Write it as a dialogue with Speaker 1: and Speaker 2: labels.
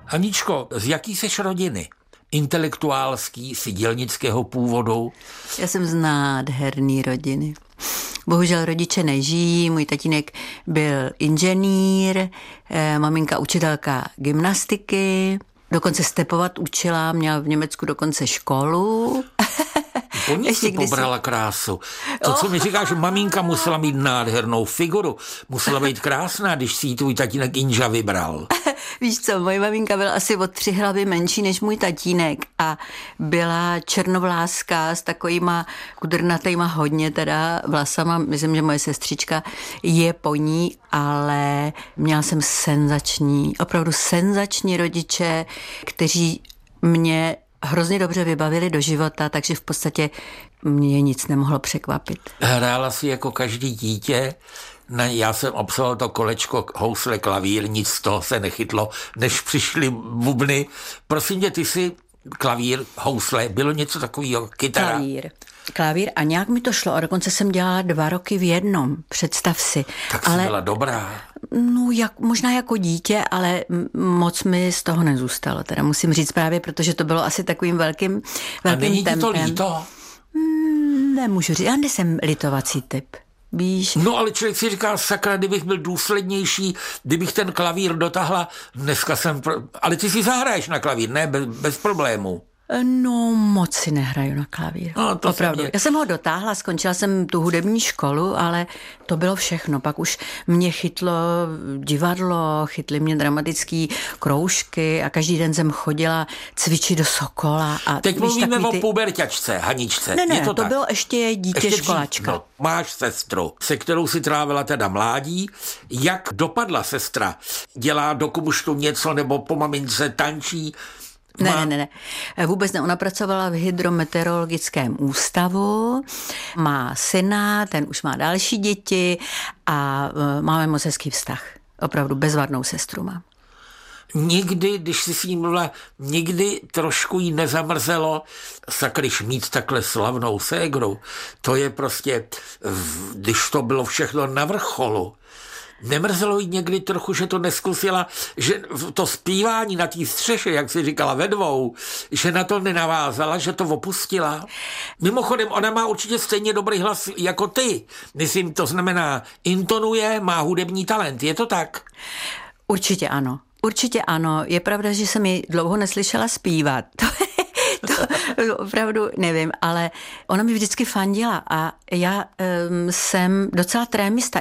Speaker 1: Aničko, z jaký seš rodiny? Intelektuálský, dělnického původu?
Speaker 2: Já jsem z nádherný rodiny. Bohužel rodiče nežijí, můj tatínek byl inženýr, maminka učitelka gymnastiky, dokonce stepovat učila, měla v Německu dokonce školu.
Speaker 1: Po ní si pobrala krásu. To, co mi říkáš, maminka musela mít nádhernou figuru, musela být krásná, když si ji tvůj tatínek Inža vybral.
Speaker 2: Víš co, moje maminka byla asi o 3 hlavy menší než můj tatínek a byla černovláská s takovýma kudrnatejma hodně teda vlasama. Myslím, že moje sestřička je po ní, ale měla jsem opravdu senzační rodiče, kteří mě hrozně dobře vybavili do života, takže v podstatě mě nic nemohlo překvapit.
Speaker 1: Hrála si jako každý dítě. Já jsem absolvoval to kolečko housle, klavír, nic z toho se nechytlo, než přišly bubny. Prosím tě, ty si klavír, housle, bylo něco takového, kytara?
Speaker 2: Klavír a nějak mi to šlo a dokonce jsem dělala 2 roky v jednom, představ si.
Speaker 1: Tak jsi byla dobrá.
Speaker 2: No, možná jako dítě, ale moc mi z toho nezůstalo, teda musím říct právě, protože to bylo asi takovým velkým tempem.
Speaker 1: A není ti to líto?
Speaker 2: Nemůžu říct, já nejsem litovací typ. Víš?
Speaker 1: No ale člověk si říká, sakra, kdybych byl důslednější, kdybych ten klavír dotáhla, ale ty si zahraješ na klavír, ne? Bez problémů.
Speaker 2: No, moc si nehraju na klavír.
Speaker 1: No, to
Speaker 2: opravdu. Já jsem ho dotáhla, skončila jsem tu hudební školu, ale to bylo všechno. Pak už mě chytlo divadlo, chytly mě dramatické kroužky a každý den jsem chodila cvičit do Sokola. A
Speaker 1: teď mluvíme o puberťačce, Haničce.
Speaker 2: Ne, to bylo ještě dítě školáčka.
Speaker 1: No, máš sestru, se kterou si trávila teda mládí. Jak dopadla sestra? Dělá do kumštu něco nebo po mamince tančí?
Speaker 2: Ne. Vůbec ne. Ona pracovala v hydrometeorologickém ústavu, má syna, ten už má další děti a máme moc hezký vztah. Opravdu bezvadnou sestru mám.
Speaker 1: Nikdy, když jsi s ní mluvila, nikdy trošku jí nezamrzelo, sakryš mít takhle slavnou ségru, to je prostě, když to bylo všechno na vrcholu. Nemrzelo jí někdy trochu, že to neskusila, že to zpívání na té střeše, jak jsi říkala, ve 2, že na to nenavázala, že to opustila? Mimochodem, ona má určitě stejně dobrý hlas jako ty. Myslím, to znamená, intonuje, má hudební talent. Je to tak?
Speaker 2: Určitě ano. Je pravda, že jsem ji dlouho neslyšela zpívat. To opravdu nevím, ale ona mi vždycky fandila a já jsem docela trémista.